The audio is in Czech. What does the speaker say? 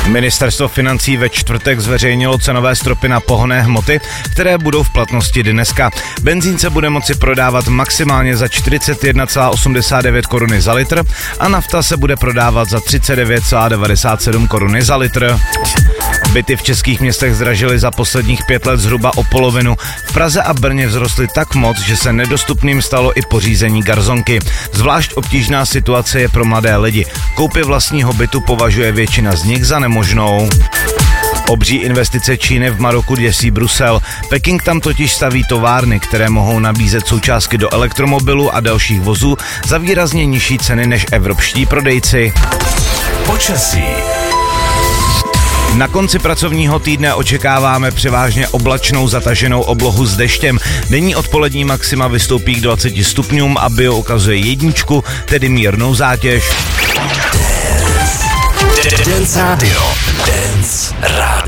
Ministerstvo financí ve čtvrtek zveřejnilo cenové stropy na pohonné hmoty, které budou v platnosti dneska. Benzín se bude moci prodávat maximálně za 41,89 koruny za litr a nafta se bude prodávat za 39,97 koruny za litr. Byty v českých městech zdražily za posledních 5 let zhruba o polovinu. V Praze a Brně vzrostly tak moc, že se nedostupným stalo i pořízení garzonky. Zvlášť obtížná situace je pro mladé lidi. Koupi vlastního bytu považuje většina z nich za nemožnou. Obří investice Číny v Maroku děsí Brusel. Peking tam totiž staví továrny, které mohou nabízet součástky do elektromobilů a dalších vozů za výrazně nižší ceny než evropští prodejci. Počasí. Na konci pracovního týdne očekáváme převážně oblačnou zataženou oblohu s deštěm. Denní odpolední maxima vystoupí k 20 stupňům a bio ukazuje 1, tedy mírnou zátěž. Dance Radio. Dance Radio.